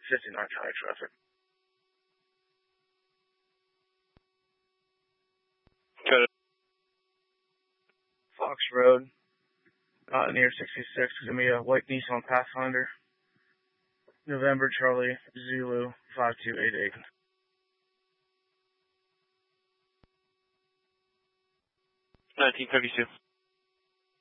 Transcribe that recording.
59 county traffic. Got it. Fox Road, near 66, is going to be a white Nissan Pathfinder. November Charlie Zulu 5288. 1932.